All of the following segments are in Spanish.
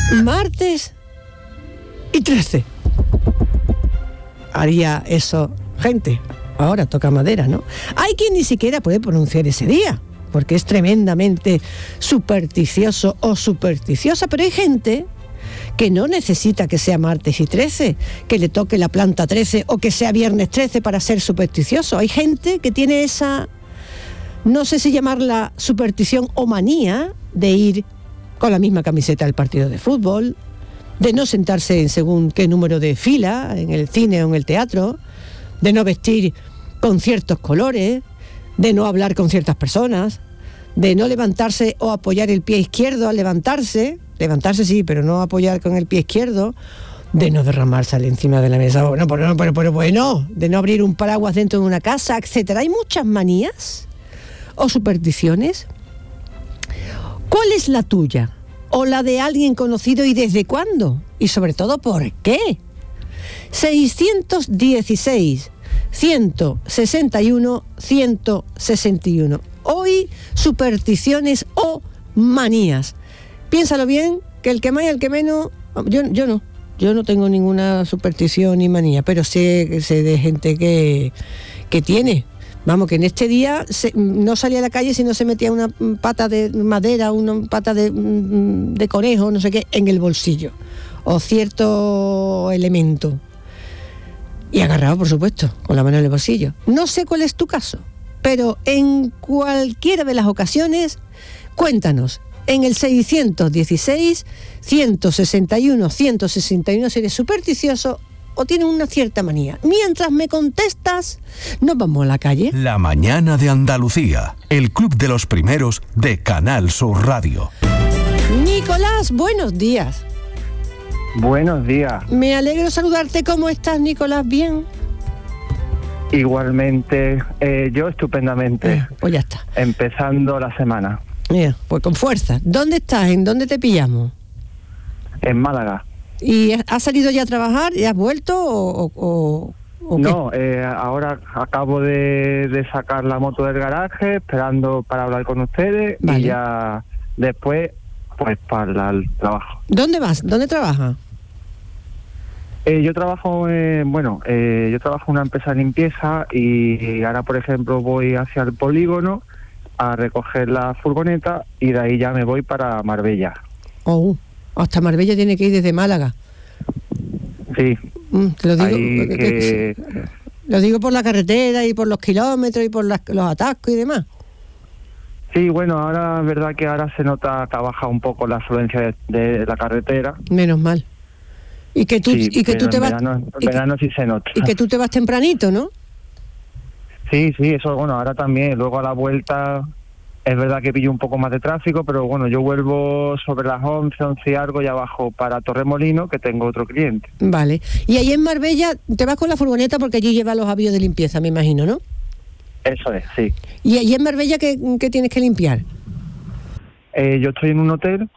martes y 13. Haría eso gente. Ahora toca madera, ¿no? Hay quien ni siquiera puede pronunciar ese día, porque es tremendamente supersticioso o supersticiosa, pero hay gente que no necesita que sea martes y 13, que le toque la planta 13 o que sea viernes 13 para ser supersticioso. Hay gente que tiene esa, no sé si llamarla superstición o manía, de ir con la misma camiseta al partido de fútbol, de no sentarse en según qué número de fila, en el cine o en el teatro, de no vestir con ciertos colores, de no hablar con ciertas personas, de no levantarse o apoyar el pie izquierdo al levantarse sí, pero no apoyar con el pie izquierdo, de no derramar sal encima de la mesa, pero bueno, de no abrir un paraguas dentro de una casa, etcétera. Hay muchas manías o supersticiones. ¿Cuál es la tuya? ¿O la de alguien conocido y desde cuándo? Y sobre todo, ¿por qué? 616 161 161. Hoy, supersticiones o manías. Piénsalo bien, que el que más y el que menos... Yo no tengo ninguna superstición ni manía, pero sé de gente que tiene. Vamos, que en este día no salía a la calle si no se metía una pata de madera, una pata de conejo, no sé qué, en el bolsillo. O cierto elemento. Y agarrado, por supuesto, con la mano en el bolsillo. No sé cuál es tu caso, pero en cualquiera de las ocasiones, cuéntanos. En el 616 161 161 si eres supersticioso o tienes una cierta manía. Mientras me contestas, nos vamos a la calle. La mañana de Andalucía, el club de los primeros de Canal Sur Radio. Nicolás, buenos días. Buenos días. Me alegro saludarte. ¿Cómo estás, Nicolás? ¿Bien? Igualmente, yo estupendamente. Pues ya está. Empezando la semana. Pues con fuerza. ¿Dónde estás? ¿En dónde te pillamos? En Málaga. ¿Y has salido ya a trabajar? ¿Y has vuelto o no, ahora acabo de sacar la moto del garaje, esperando para hablar con ustedes. Vale. Y ya después, pues para el trabajo. ¿Dónde vas? ¿Dónde trabajas? Yo trabajo en una empresa de limpieza y ahora, por ejemplo, voy hacia el polígono a recoger la furgoneta y de ahí ya me voy para Marbella. Hasta Marbella tiene que ir desde Málaga. Sí. Te lo digo, lo digo por la carretera y por los kilómetros y por los atascos y demás. Sí, bueno, ahora es verdad que ahora se nota que ha bajado un poco la afluencia de la carretera. Menos mal. Y que tú, sí, y que tú te vas... En verano sí se nota. Y que tú te vas tempranito, ¿no? Sí, eso, bueno, ahora también. Luego a la vuelta es verdad que pillo un poco más de tráfico, pero bueno, yo vuelvo sobre las 11 y algo y abajo para Torremolino, que tengo otro cliente. Vale. Y ahí en Marbella te vas con la furgoneta porque allí lleva los avíos de limpieza, me imagino, ¿no? Eso es, sí. ¿Y ahí en Marbella qué tienes que limpiar? Yo estoy en un hotel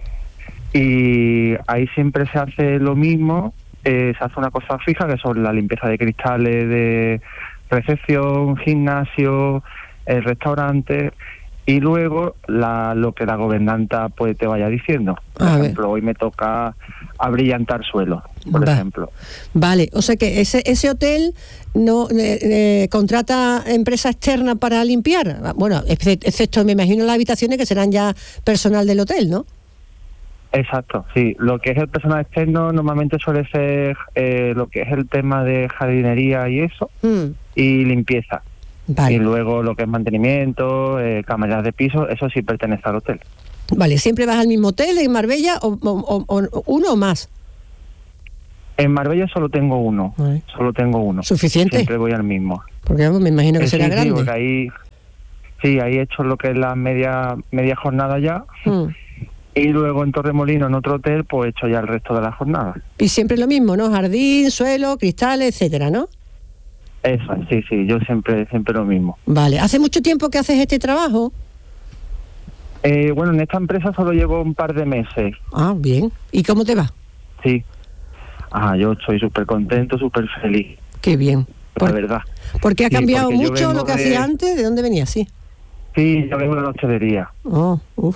y ahí siempre se hace lo mismo. Se hace una cosa fija, que son la limpieza de cristales, de recepción, gimnasio, el restaurante, y luego lo que la gobernanta pues te vaya diciendo. Por ejemplo, hoy me toca abrillantar suelo, por ejemplo. Vale, o sea que ese hotel no contrata empresa externa para limpiar. Bueno, excepto me imagino las habitaciones que serán ya personal del hotel, ¿no? Exacto, sí. Lo que es el personal externo normalmente suele ser lo que es el tema de jardinería y eso, y limpieza. Vale. Y luego lo que es mantenimiento, cámaras de piso, eso sí pertenece al hotel. Vale, ¿siempre vas al mismo hotel en Marbella o uno o más? En Marbella solo tengo uno. ¿Suficiente? Siempre voy al mismo. Porque me imagino que será grande. Sí, porque ahí he hecho lo que es la media jornada ya. Y luego en Torremolino, en otro hotel, pues he hecho ya el resto de la jornada. Y siempre lo mismo, ¿no? Jardín, suelo, cristales, etcétera, ¿no? Eso, sí, yo siempre lo mismo. Vale, ¿hace mucho tiempo que haces este trabajo? Bueno, en esta empresa solo llevo un par de meses. Ah, bien. ¿Y cómo te va? Sí. Yo estoy súper contento, súper feliz. Qué bien. La verdad. ¿Porque ha cambiado mucho lo que hacía antes? ¿De dónde venías? Sí. Sí, yo vengo de la hostelería.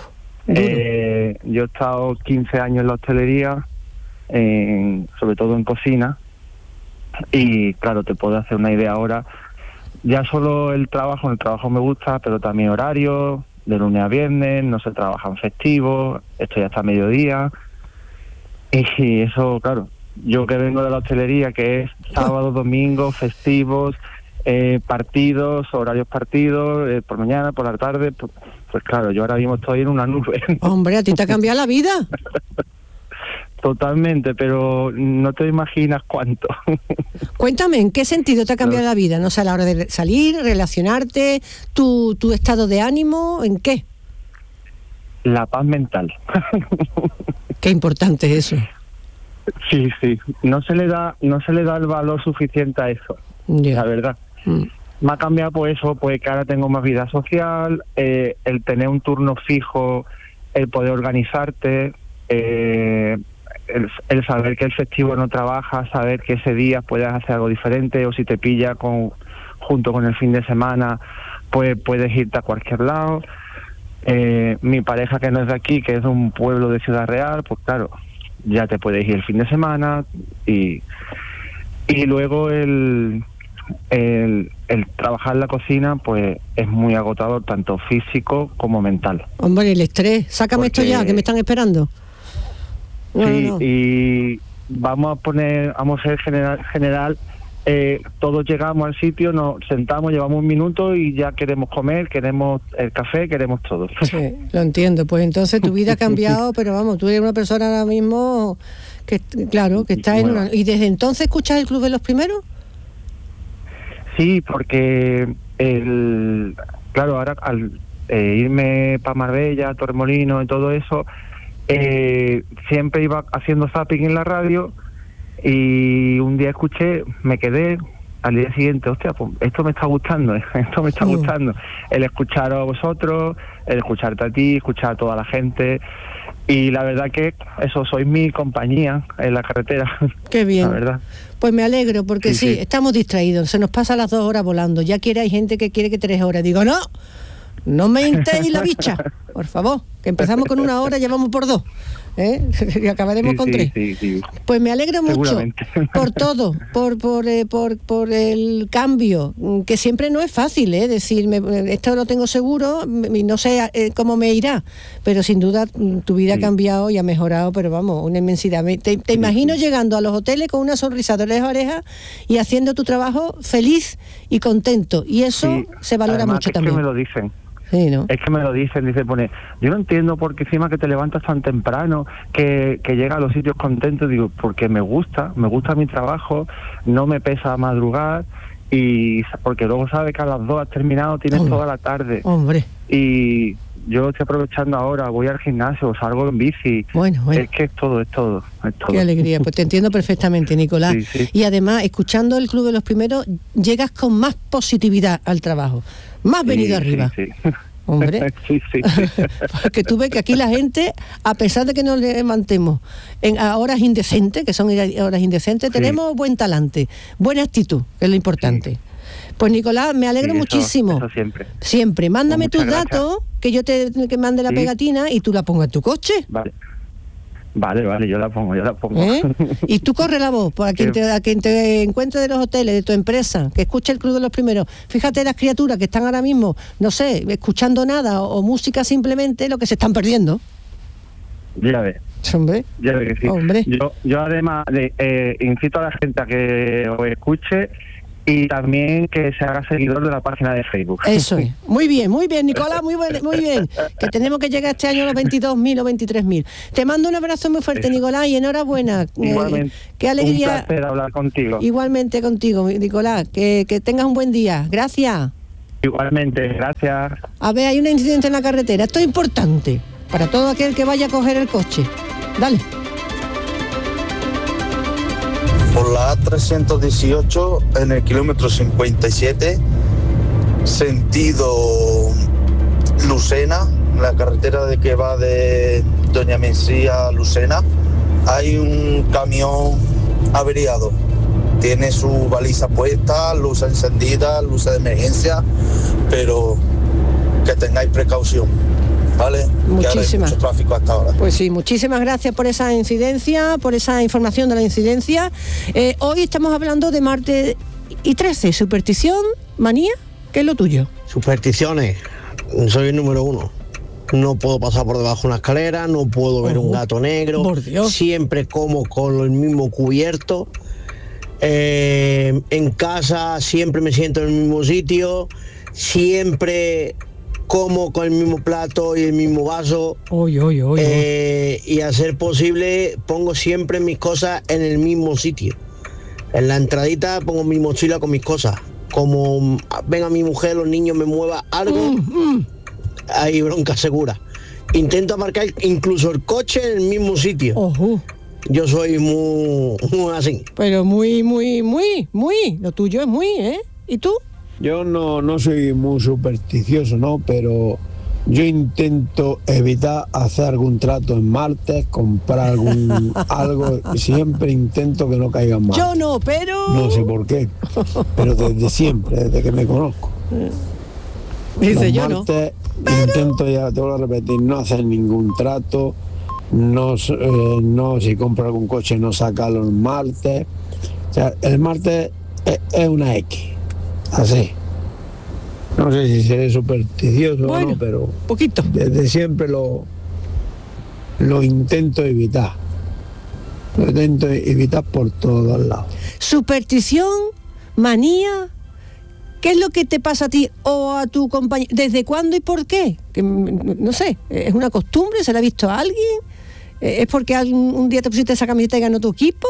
Duro. Yo he estado 15 años en la hostelería, sobre todo en cocina, y claro, te puedo hacer una idea ahora. Ya solo el trabajo me gusta, pero también horario, de lunes a viernes, no se trabaja en festivos, estoy hasta mediodía, y eso, claro, yo que vengo de la hostelería, que es sábado, domingo, festivos, partidos, horarios partidos, por mañana, por la tarde, pues claro, yo ahora mismo estoy en una nube. Hombre, ¿a ti te ha cambiado la vida? Totalmente, pero no te imaginas cuánto. Cuéntame, ¿en qué sentido te ha cambiado la vida? No sé, a la hora de salir, relacionarte, tu estado de ánimo, ¿en qué? La paz mental. Qué importante es eso. Sí, no se le da el valor suficiente a eso, Ya. la verdad. Me ha cambiado pues eso, pues que ahora tengo más vida social, el tener un turno fijo, el poder organizarte, el saber que el festivo no trabaja, saber que ese día puedes hacer algo diferente, o si te pilla junto con el fin de semana, pues puedes irte a cualquier lado. Mi pareja, que no es de aquí, que es de un pueblo de Ciudad Real, pues claro, ya te puedes ir el fin de semana, y luego el trabajar en la cocina pues es muy agotador, tanto físico como mental. Hombre, el estrés, sácame esto ya, que me están esperando. No. Y vamos a ser general, todos llegamos al sitio, nos sentamos, llevamos un minuto y ya queremos comer, queremos el café, queremos todo. Sí, lo entiendo. Pues entonces tu vida ha cambiado, pero vamos, tú eres una persona ahora mismo que, claro, que está en una... ¿Y desde entonces escuchas el Club de los Primeros? Sí, porque claro, ahora al irme para Marbella, Torremolinos y todo eso, siempre iba haciendo zapping en la radio, y un día escuché, me quedé, al día siguiente, hostia, pues esto me está gustando, el escuchar a vosotros, el escucharte a ti, escuchar a toda la gente, y la verdad que eso, sois mi compañía en la carretera. Qué bien. La verdad. Pues me alegro, porque sí, estamos distraídos, se nos pasan las 2 horas volando, ya hay gente que quiere que 3 horas, digo, no me hintéis la bicha, por favor, que empezamos con 1 hora, llevamos por 2, y acabaremos con 3. Sí. Pues me alegro mucho por todo, por el cambio, que siempre no es fácil, decirme, esto lo tengo seguro y no sé cómo me irá, pero sin duda tu vida ha cambiado y ha mejorado, pero vamos, una inmensidad. Te imagino llegando a los hoteles con una sonrisa de oreja a oreja y haciendo tu trabajo feliz y contento, y eso se valora mucho también. Es que me lo dicen. Sí, ¿no? Es que me lo dicen, yo no entiendo por qué encima que te levantas tan temprano, que llegas a los sitios contentos, digo, porque me gusta mi trabajo, no me pesa madrugar, y porque luego sabes que a las 2 has terminado, tienes toda la tarde. Hombre. Y yo estoy aprovechando ahora, voy al gimnasio, salgo en bici. Bueno. Es que es todo. Qué alegría, pues te entiendo perfectamente, Nicolás. Sí. Y además, escuchando el Club de los Primeros, llegas con más positividad al trabajo. Más venido arriba. Sí. Hombre, sí. Porque tú ves que aquí la gente, a pesar de que nos levantemos a horas indecentes, que son horas indecentes, tenemos buen talante, buena actitud, que es lo importante. Pues Nicolás, me alegro muchísimo. Eso siempre. Siempre. Mándame tus datos, que yo que mande la pegatina y tú la pongas en tu coche. Vale, yo la pongo. Y tú corre la voz a quien te encuentre de los hoteles, de tu empresa, que escuche el Club de los Primeros. Fíjate las criaturas que están ahora mismo, no sé, escuchando nada o música simplemente, lo que se están perdiendo. Ya ves. Hombre. Ya ves que sí. Hombre. Yo además incito a la gente a que os escuche y también que se haga seguidor de la página de Facebook. Eso es. Muy bien, Nicolás, muy bien. Que tenemos que llegar este año a los 22.000 o 23.000. Te mando un abrazo muy fuerte, Nicolás, y enhorabuena. Igualmente. Qué alegría. Un placer hablar contigo. Igualmente contigo, Nicolás. Que tengas un buen día. Gracias. Igualmente, gracias. A ver, hay un incidente en la carretera. Esto es importante para todo aquel que vaya a coger el coche. Dale. Por la A318, en el kilómetro 57, sentido Lucena, la carretera que va de Doña Mencía a Lucena, hay un camión averiado. Tiene su baliza puesta, luces encendidas, luces de emergencia, pero que tengáis precaución. ¿vale? Que ahora hay mucho tráfico hasta ahora. Pues sí, muchísimas gracias por esa incidencia, por esa información de la incidencia. Hoy estamos hablando de martes y 13, superstición, manía, ¿qué es lo tuyo? Supersticiones, soy el número 1. No puedo pasar por debajo de una escalera, no puedo ver un gato negro, siempre como con el mismo cubierto. En casa siempre me siento en el mismo sitio, siempre como con el mismo plato y el mismo vaso. Y a ser posible pongo siempre mis cosas en el mismo sitio. En la entradita pongo mi mochila con mis cosas. Como venga mi mujer, los niños me mueva algo, hay bronca segura. Intento aparcar incluso el coche en el mismo sitio. Yo soy muy así. Pero muy, lo tuyo es muy, ¿eh? ¿Y tú? Yo no soy muy supersticioso, ¿no? Pero yo intento evitar hacer algún trato en martes, comprar algo, siempre intento que no caigan mal. Yo no, pero... No sé por qué, pero desde siempre, desde que me conozco. Dice los yo martes, no. Intento, ya te vuelvo a repetir, no hacer ningún trato, no si compro algún coche no sacarlo el martes. O sea, el martes es una X, así. No sé si seré supersticioso o no, pero poquito. Desde siempre lo intento evitar. Lo intento evitar por todos lados. Superstición, manía, ¿qué es lo que te pasa a ti o a tu compañero? ¿Desde cuándo y por qué? Que, no sé, ¿es una costumbre? ¿Se la ha visto a alguien? ¿Es porque un día te pusiste esa camiseta y ganó tu equipo?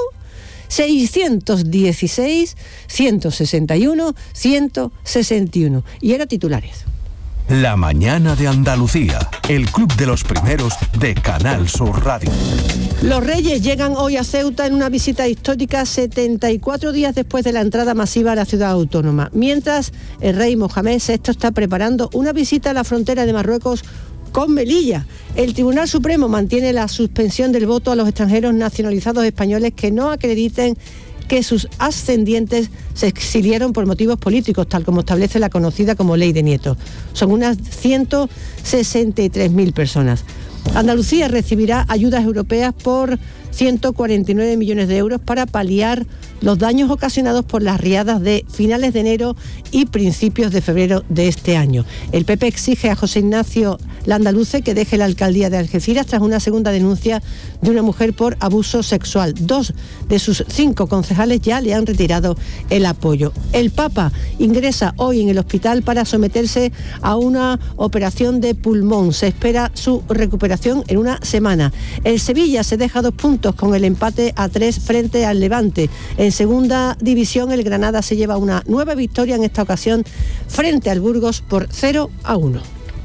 616 161 161. Y era titulares. La mañana de Andalucía, el club de los primeros de Canal Sur Radio. Los Reyes llegan hoy a Ceuta en una visita histórica 74 días después de la entrada masiva a la ciudad autónoma. Mientras, el rey Mohamed VI está preparando una visita a la frontera de Marruecos con Melilla. El Tribunal Supremo mantiene la suspensión del voto a los extranjeros nacionalizados españoles que no acrediten que sus ascendientes se exiliaron por motivos políticos, tal como establece la conocida como Ley de Nietos. Son unas 163.000 personas. Andalucía recibirá ayudas europeas por 149 millones de euros para paliar los daños ocasionados por las riadas de finales de enero y principios de febrero de este año. El PP exige a José Ignacio Landaluce que deje la alcaldía de Algeciras tras una segunda denuncia de una mujer por abuso sexual. 2 de sus 5 concejales ya le han retirado el apoyo. El Papa ingresa hoy en el hospital para someterse a una operación de pulmón. Se espera su recuperación en una semana. El Sevilla se deja 2 puntos con el empate a 3 frente al Levante. En segunda división, el Granada se lleva una nueva victoria, en esta ocasión frente al Burgos por 0-1.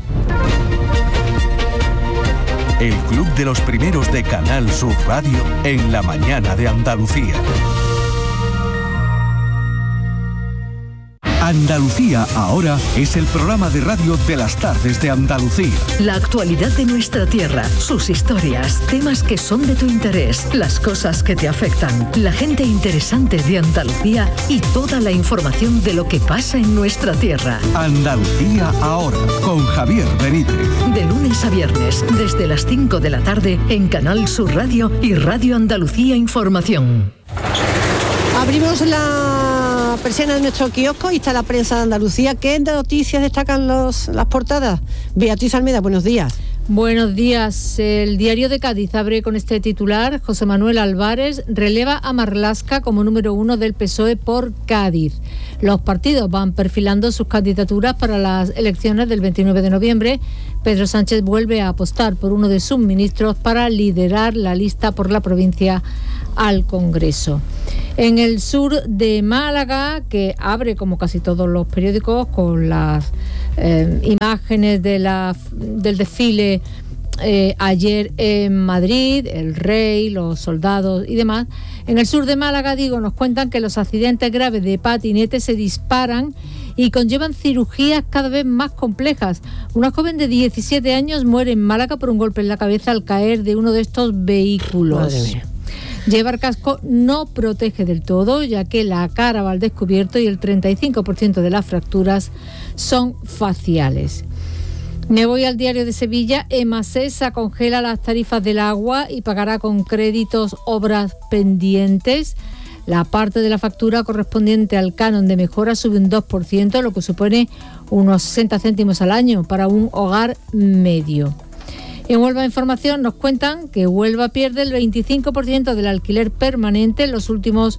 El club de los primeros de Canal Sur Radio en la mañana de Andalucía. Andalucía ahora es el programa de radio de las tardes de Andalucía. La actualidad de nuestra tierra, sus historias, temas que son de tu interés, las cosas que te afectan, la gente interesante de Andalucía y toda la información de lo que pasa en nuestra tierra. Andalucía ahora, con Javier Benítez. De lunes a viernes, desde las 5 de la tarde, en Canal Sur Radio y Radio Andalucía Información. Abrimos la persiana de nuestro kiosco y está la prensa de Andalucía. ¿Qué noticias destacan las portadas? Beatriz Almeida, buenos días. Buenos días. El Diario de Cádiz abre con este titular: José Manuel Álvarez releva a Marlaska como número 1 del PSOE por Cádiz. Los partidos van perfilando sus candidaturas para las elecciones del 29 de noviembre. Pedro Sánchez vuelve a apostar por uno de sus ministros para liderar la lista por la provincia al Congreso. En el sur de Málaga, que abre como casi todos los periódicos con las imágenes del desfile ayer en Madrid, el rey, los soldados y demás. En el sur de Málaga, nos cuentan que los accidentes graves de patinete se disparan y conllevan cirugías cada vez más complejas. Una joven de 17 años muere en Málaga por un golpe en la cabeza al caer de uno de estos vehículos. Madre mía. Llevar casco no protege del todo, ya que la cara va al descubierto y el 35% de las fracturas son faciales. Me voy al Diario de Sevilla. Emasesa congela las tarifas del agua y pagará con créditos obras pendientes. La parte de la factura correspondiente al canon de mejora sube un 2%, lo que supone unos 60 céntimos al año para un hogar medio. En Huelva Información nos cuentan que Huelva pierde el 25% del alquiler permanente en los últimos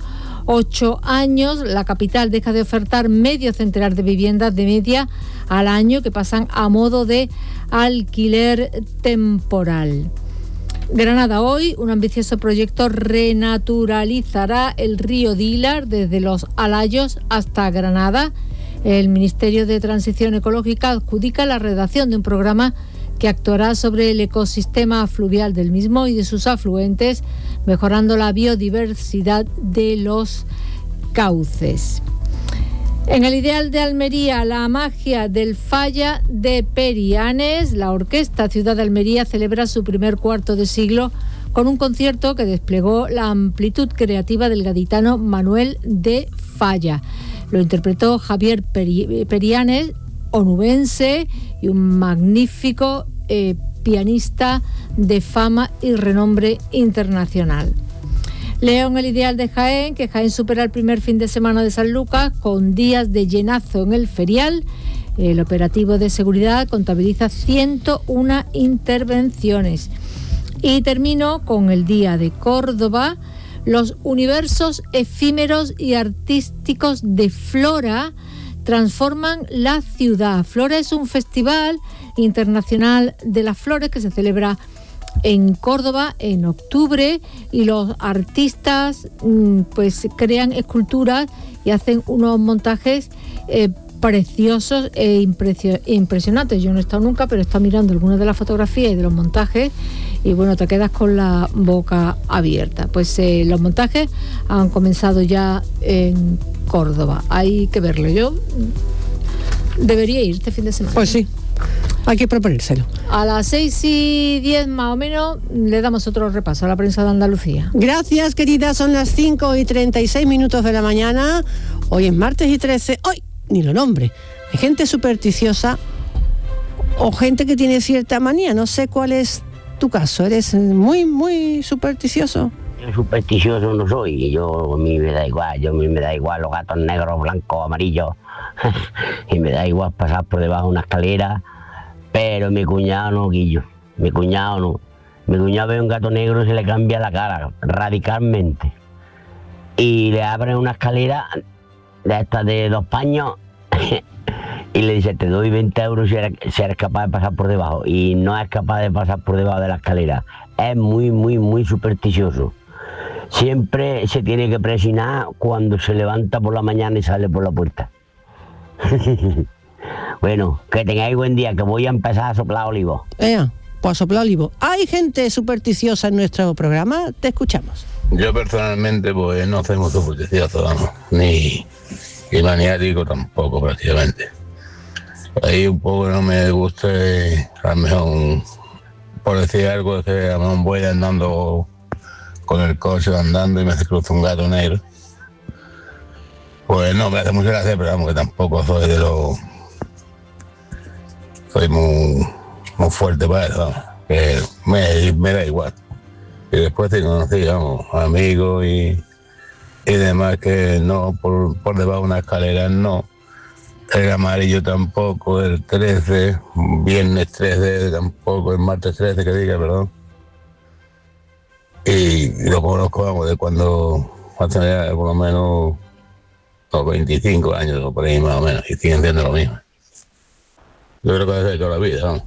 8 años. La capital deja de ofertar medio centenar de viviendas de media al año que pasan a modo de alquiler temporal. Granada hoy, un ambicioso proyecto renaturalizará el río Dílar desde Los Alayos hasta Granada. El Ministerio de Transición Ecológica adjudica la redacción de un programa que actuará sobre el ecosistema fluvial del mismo y de sus afluentes, mejorando la biodiversidad de los cauces. En el Ideal de Almería, la magia del Falla de Perianes. La Orquesta Ciudad de Almería celebra su primer cuarto de siglo con un concierto que desplegó la amplitud creativa del gaditano Manuel de Falla. Lo interpretó Javier Perianes, onubense y un magnífico pianista de fama y renombre internacional. Leo en el Ideal de Jaén que Jaén supera el primer fin de semana de San Lucas con días de llenazo en el ferial. El operativo de seguridad contabiliza 101 intervenciones. Y termino con el Día de Córdoba. Los universos efímeros y artísticos de Flora transforman la ciudad. Flora es un festival internacional de las flores que se celebra en Córdoba en octubre y los artistas pues crean esculturas y hacen unos montajes preciosos e impresionantes. Yo no he estado nunca, pero he estado mirando algunas de las fotografías y de los montajes y bueno, te quedas con la boca abierta. Pues los montajes han comenzado ya en Córdoba. Hay que verlo. Yo debería ir este fin de semana. Pues sí. Hay que proponérselo. A las 6:10 más o menos le damos otro repaso a la prensa de Andalucía. Gracias, querida. Son las 5:36 de la mañana. Hoy es martes y 13. Hoy ni lo nombre. Hay gente supersticiosa o gente que tiene cierta manía. No sé cuál es tu caso. ¿Eres muy supersticioso? Yo supersticioso no soy. A mí me da igual los gatos negros, blancos, amarillos. Y me da igual pasar por debajo de una escalera. Pero mi cuñado no, Guillo. Mi cuñado no. Mi cuñado ve un gato negro y se le cambia la cara radicalmente. Y le abren una escalera de estas de 2 paños y le dice, te doy 20 euros si eres capaz de pasar por debajo. Y no es capaz de pasar por debajo de la escalera. Es muy supersticioso. Siempre se tiene que presionar cuando se levanta por la mañana y sale por la puerta. Bueno, que tengáis buen día, que voy a empezar a soplar olivo. Pues a soplar olivo. ¿Hay gente supersticiosa en nuestro programa? Te escuchamos. Yo personalmente pues no soy muy supersticioso, vamos, ni maniático tampoco prácticamente. Ahí un poco no me gusta, a lo mejor, por decir algo, que a lo mejor voy andando con el coche andando y me cruza un gato negro. Pues no me hace mucha gracia, pero vamos, que tampoco soy de los... Soy muy fuerte para eso, vamos, que me da igual. Y después sí conocí, vamos, amigos y demás que no, por debajo de una escalera no. El amarillo tampoco, el 13, viernes 13 tampoco, el martes 13 que diga, perdón. Y lo conozco, vamos, de cuando hace por lo menos los 25 años o por ahí más o menos, y siguen siendo lo mismo. Yo creo que desde toda la vida, vamos.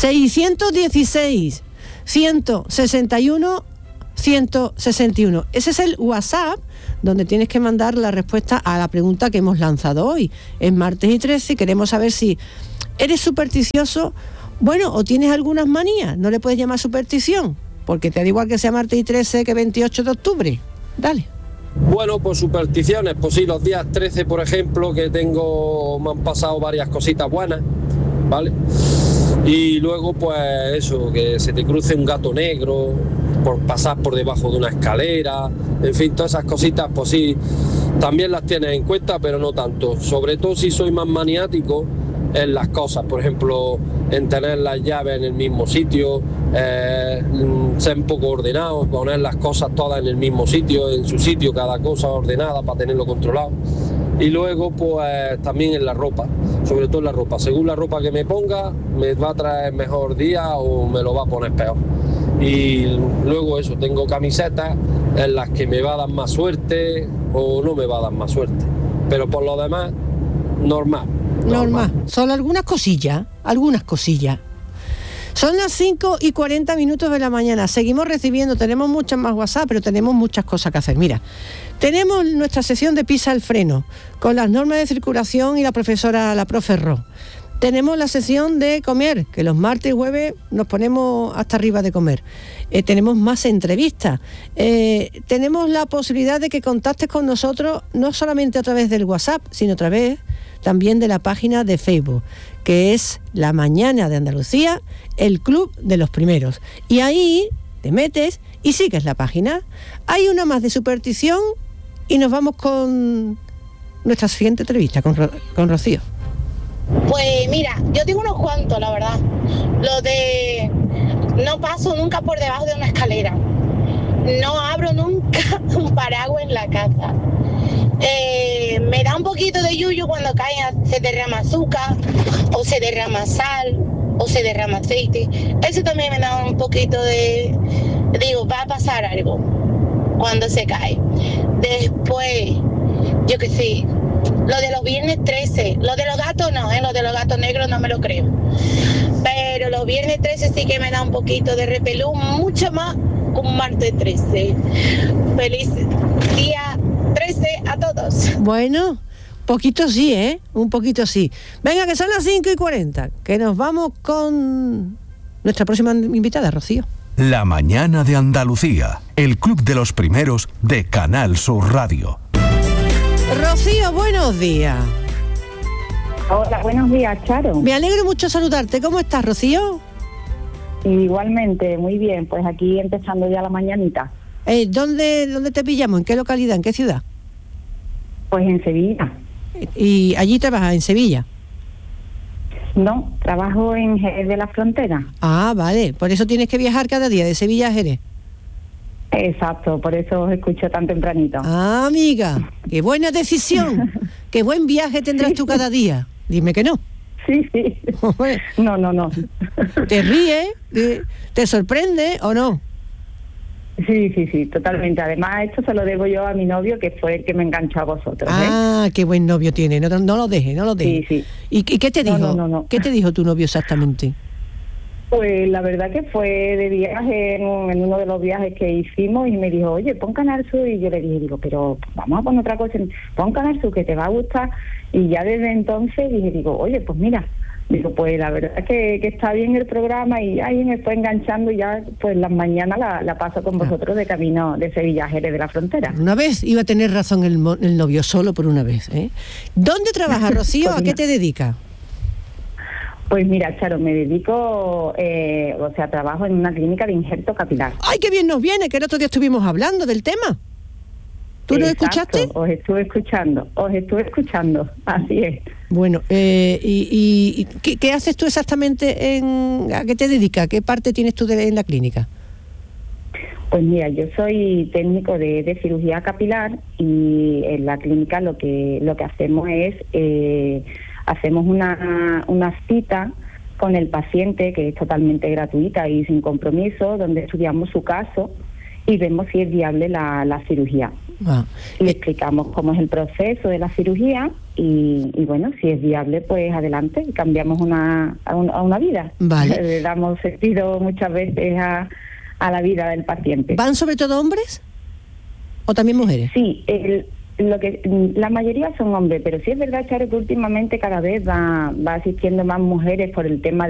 616 161 161. Ese es el WhatsApp donde tienes que mandar la respuesta a la pregunta que hemos lanzado hoy. Es martes y 13, queremos saber si eres supersticioso, bueno, o tienes algunas manías. No le puedes llamar superstición, porque te da igual que sea martes y 13 que 28 de octubre. Dale. Bueno, pues supersticiones, pues sí, los días 13, por ejemplo, que me han pasado varias cositas buenas, ¿vale? Y luego, pues eso, que se te cruce un gato negro, por pasar por debajo de una escalera, en fin, todas esas cositas, pues sí, también las tienes en cuenta, pero no tanto. Sobre todo si soy más maniático, en las cosas, por ejemplo, en tener las llaves en el mismo sitio, ser un poco ordenado, poner las cosas todas en el mismo sitio, en su sitio, cada cosa ordenada para tenerlo controlado. Y luego pues también en la ropa, sobre todo en la ropa. Según la ropa que me ponga, me va a traer mejor día o me lo va a poner peor. Y luego eso, tengo camisetas en las que me va a dar más suerte o no me va a dar más suerte. Pero por lo demás, normal. Solo algunas cosillas. Son las 5:40 de la mañana. Seguimos recibiendo, tenemos muchas más WhatsApp, pero tenemos muchas cosas que hacer. Mira, tenemos nuestra sesión de Pisa al freno, con las normas de circulación y la profe Ro. Tenemos la sesión de comer, que los martes y jueves nos ponemos hasta arriba de comer. Tenemos más entrevistas. Tenemos la posibilidad de que contactes con nosotros, no solamente a través del WhatsApp, sino a través también de la página de Facebook, que es La Mañana de Andalucía, el Club de los Primeros. Y ahí te metes y sigues la página. Hay una más de superstición y nos vamos con nuestra siguiente entrevista, con Rocío. Pues mira, yo tengo unos cuantos, la verdad. Lo de no paso nunca por debajo de una escalera. No abro nunca un paraguas en la casa. Me da un poquito de yuyu cuando se derrama azúcar, o se derrama sal, o se derrama aceite. Eso también me da un poquito de... Digo, va a pasar algo cuando se cae. Después, yo qué sé, lo de los viernes 13, lo de los gatos no, lo de los gatos negros no me lo creo. Pero los viernes 13 sí que me da un poquito de repelús, mucho más que un martes 13. Feliz día 13 a todos. Bueno, poquito sí, un poquito sí. Venga, que son las 5:40, que nos vamos con nuestra próxima invitada, Rocío. La Mañana de Andalucía, el Club de los Primeros de Canal Sur Radio. Rocío, buenos días. Hola, buenos días, Charo. Me alegro mucho saludarte. ¿Cómo estás, Rocío? Igualmente, muy bien. Pues aquí empezando ya la mañanita. ¿Dónde te pillamos? ¿En qué localidad? ¿En qué ciudad? Pues en Sevilla. ¿Y allí trabajas, en Sevilla? No, trabajo en Jerez de la Frontera. Ah, vale. Por eso tienes que viajar cada día de Sevilla a Jerez. Exacto, por eso os escucho tan tempranito. Ah, amiga, qué buena decisión. Qué buen viaje tendrás tú cada día. Dime que no. Sí. No. ¿Te ríes? ¿Te sorprende o no? Sí, totalmente. Además, esto se lo debo yo a mi novio, que fue el que me enganchó a vosotros. Ah, qué buen novio tiene. No lo deje. Sí. ¿Y qué te dijo? No. ¿Qué te dijo tu novio exactamente? Pues la verdad que fue de viaje en uno de los viajes que hicimos y me dijo, oye, pon Canal Sur. Y yo le dije, pero vamos a poner otra cosa, pon Canal Sur que te va a gustar. Y ya desde entonces oye, pues mira, pues la verdad que está bien el programa y ahí me fue enganchando y ya pues las mañanas la paso con vosotros de camino de Sevilla a Jerez de la Frontera. Una vez iba a tener razón el novio, solo por una vez. ¿Dónde trabajas, Rocío? Pues ¿A qué te dedicas? Pues mira, Charo, me dedico, trabajo en una clínica de injerto capilar. ¡Ay, qué bien nos viene! Que el otro día estuvimos hablando del tema. ¿Tú lo escuchaste? Os estuve escuchando, así es. Bueno, ¿y qué haces tú exactamente? ¿A qué te dedicas? ¿Qué parte tienes tú en la clínica? Pues mira, yo soy técnico de cirugía capilar y en la clínica lo que hacemos es... hacemos una cita con el paciente, que es totalmente gratuita y sin compromiso, donde estudiamos su caso y vemos si es viable la cirugía. Le explicamos cómo es el proceso de la cirugía y bueno, si es viable, pues adelante, y cambiamos a una vida. Vale. Le damos sentido muchas veces a la vida del paciente. ¿Van sobre todo hombres o también mujeres? Sí, la mayoría son hombres, pero sí es verdad, Charo, que últimamente cada vez va asistiendo más mujeres por el tema